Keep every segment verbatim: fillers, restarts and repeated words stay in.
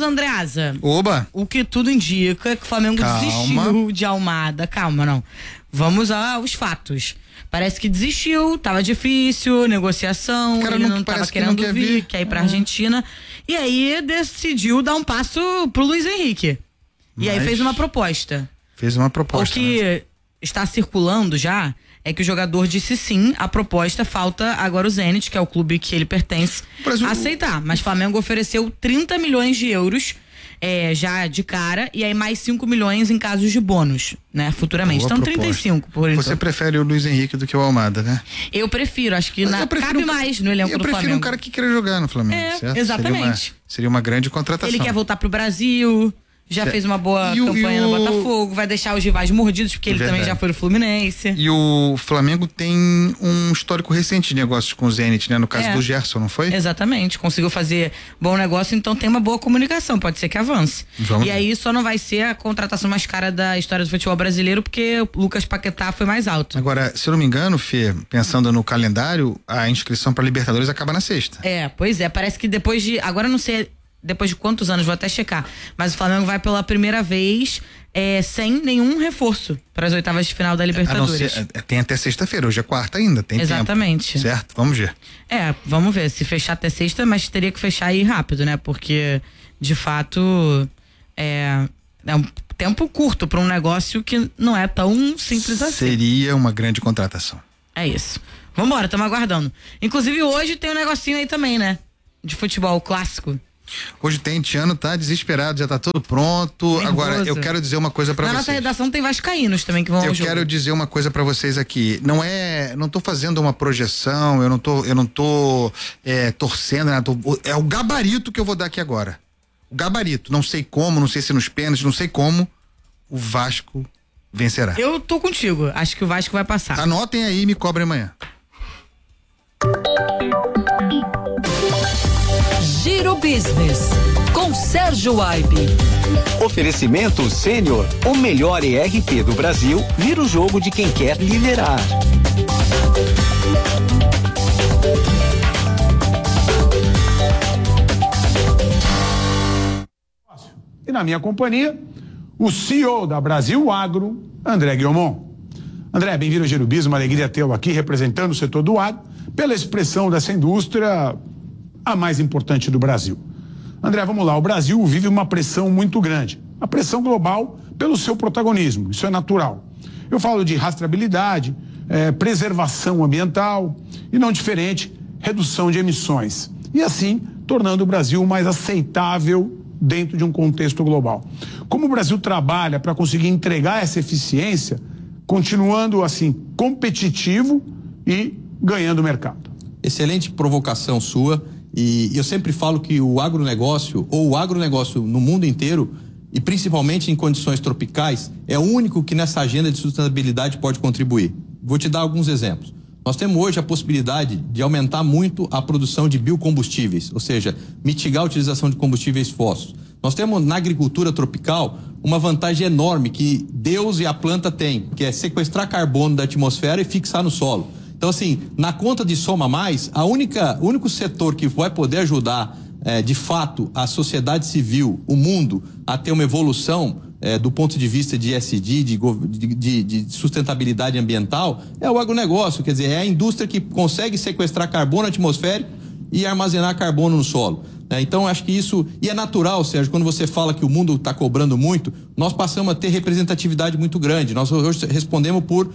Andreasa. Oba! O que tudo indica é que o Flamengo Calma. desistiu de Almada. Calma, não. Vamos aos fatos. Parece que desistiu, tava difícil, negociação, Cara, ele não- não tava parece que não querendo quer vir, vir. quer ir pra Ah. Argentina. E aí decidiu dar um passo pro Luiz Henrique. E aí Mas fez uma proposta. Fez uma O proposta. que né? está circulando já é que o jogador disse sim à proposta, falta agora o Zenit, que é o clube que ele pertence, Mas o- aceitar. Mas o Flamengo ofereceu trinta milhões de euros é, já de cara, e aí mais cinco milhões em casos de bônus, né, futuramente. Boa Então proposta. trinta e cinco por enquanto. Você prefere o Luiz Henrique do que o Almada, né? Eu prefiro, acho que na, Eu prefiro cabe um ca- mais no elenco Eu do prefiro Flamengo. um cara que queira jogar no Flamengo, É, certo? exatamente. Seria uma, seria uma grande contratação. Ele quer voltar pro Brasil, já Certo. fez uma boa E o- campanha e o- no Botafogo, vai deixar os rivais mordidos, porque ele Verdade. também já foi no Fluminense. E o Flamengo tem um histórico recente de negócios com o Zenit, né? No caso É. do Gerson, não foi? Exatamente, conseguiu fazer bom negócio, então tem uma boa comunicação, pode ser que avance. Vamos e ver. aí só não vai ser a contratação mais cara da história do futebol brasileiro, porque o Lucas Paquetá foi mais alto. Agora, se eu não me engano, Fê, pensando no calendário, a inscrição para Libertadores acaba na sexta. É, pois é, parece que depois de, agora eu não sei depois de quantos anos, vou até checar, mas o Flamengo vai pela primeira vez é, sem nenhum reforço para as oitavas de final da A não Libertadores. ser, é, tem até sexta-feira, hoje é quarta ainda, tem Exatamente. tempo. Certo? Vamos ver. É, vamos ver, se fechar até sexta, mas teria que fechar aí rápido, né? Porque, de fato, é, é um tempo curto para um negócio que não é tão simples assim. Seria uma grande contratação. É isso. Vambora, estamos aguardando. Inclusive, hoje tem um negocinho aí também, né? De futebol clássico. Hoje tem, Tiano tá desesperado, já tá tudo pronto. Nervoso. Agora, eu quero dizer uma coisa pra Na vocês. nossa redação tem vascaínos também que vão Eu ao jogo. quero dizer uma coisa pra vocês aqui. Não é, não tô fazendo uma projeção, eu não tô, eu não tô é, torcendo, né? Tô- é o gabarito que eu vou dar aqui agora. O gabarito, não sei como, não sei se nos pênaltis, não sei como, o Vasco vencerá. Eu tô contigo, acho que o Vasco vai passar. Anotem aí e me cobrem amanhã. Giro Business, com Sérgio Aibe. Oferecimento Sênior, o melhor E R P do Brasil, vira o jogo de quem quer liderar. E na minha companhia, o C E O da Brasil Agro, André Guilmon. André, bem-vindo ao Giro Business, uma alegria tê-lo aqui representando o setor do agro, pela expressão dessa indústria a mais importante do Brasil. André, vamos lá, o Brasil vive uma pressão muito grande, a pressão global pelo seu protagonismo, isso é natural. Eu falo de rastreabilidade, eh, preservação ambiental e, não diferente, redução de emissões. E assim, tornando o Brasil mais aceitável dentro de um contexto global. Como o Brasil trabalha para conseguir entregar essa eficiência, continuando assim competitivo e ganhando mercado? Excelente provocação sua, e eu sempre falo que o agronegócio, ou o agronegócio no mundo inteiro, e principalmente em condições tropicais, é o único que nessa agenda de sustentabilidade pode contribuir. Vou te dar alguns exemplos. Nós temos hoje a possibilidade de aumentar muito a produção de biocombustíveis, ou seja, mitigar a utilização de combustíveis fósseis. Nós temos na agricultura tropical uma vantagem enorme que Deus e a planta têm, que é sequestrar carbono da atmosfera e fixar no solo. Então, assim, na conta de soma mais, a única, o único setor que vai poder ajudar, eh, de fato, a sociedade civil, o mundo, a ter uma evolução eh, do ponto de vista de E S G, de, de, de sustentabilidade ambiental, é o agronegócio. Quer dizer, é a indústria que consegue sequestrar carbono atmosférico e armazenar carbono no solo. É, então, acho que isso, e é natural, Sérgio, quando você fala que o mundo está cobrando muito, nós passamos a ter representatividade muito grande. Nós hoje respondemos por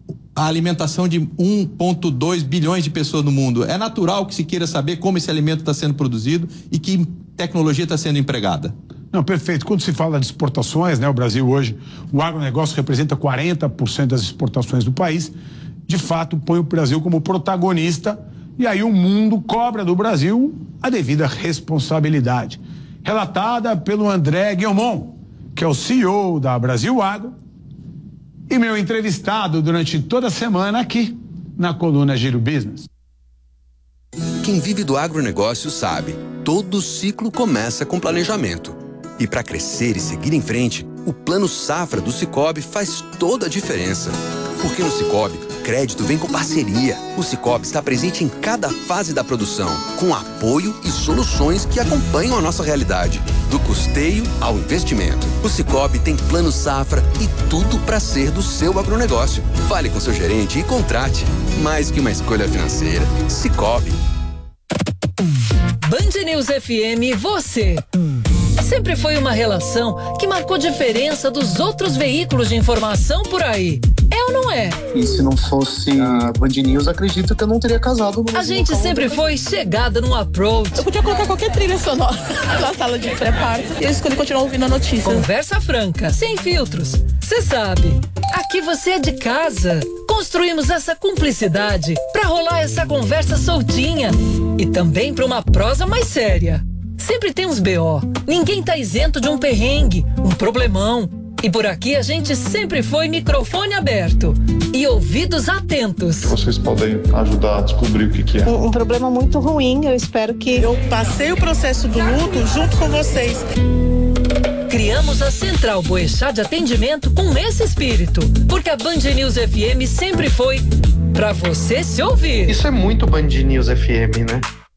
a alimentação de um vírgula dois bilhões de pessoas no mundo. É natural que se queira saber como esse alimento está sendo produzido e que tecnologia está sendo empregada. Não, perfeito. Quando se fala de exportações, né, o Brasil hoje, o agronegócio representa quarenta por cento das exportações do país, de fato põe o Brasil como protagonista, e aí o mundo cobra do Brasil a devida responsabilidade. Relatada pelo André Guilmon, que é o C E O da Brasil Agro, e meu entrevistado durante toda a semana aqui na coluna Giro Business. Quem vive do agronegócio sabe, todo ciclo começa com planejamento. E para crescer e seguir em frente, o Plano Safra do Sicoob faz toda a diferença. Porque no Sicoob, crédito vem com parceria. O Sicoob está presente em cada fase da produção, com apoio e soluções que acompanham a nossa realidade, do custeio ao investimento. O Sicoob tem plano safra e tudo para ser do seu agronegócio. Fale com seu gerente e contrate. Mais que uma escolha financeira. Sicoob. Band News F M, você. Sempre foi uma relação que marcou diferença dos outros veículos de informação por aí. É ou não é? E se não fosse a Band News, acredito que eu não teria casado. A gente sempre foi chegada no approach. Eu podia colocar qualquer trilha sonora na sala de pré-parto e eu escolhi continuar ouvindo a notícia. Conversa franca, sem filtros. Você sabe, aqui você é de casa. Construímos essa cumplicidade pra rolar essa conversa soltinha e também pra uma prosa mais séria. Sempre tem uns B O. Ninguém tá isento de um perrengue, um problemão. E por aqui a gente sempre foi microfone aberto e ouvidos atentos. Vocês podem ajudar a descobrir o que, que é. Um, um problema muito ruim, eu espero que... Eu passei o processo do luto junto com vocês. Criamos a Central Boechat de atendimento com esse espírito, porque a Band News F M sempre foi pra você se ouvir. Isso é muito Band News F M, né?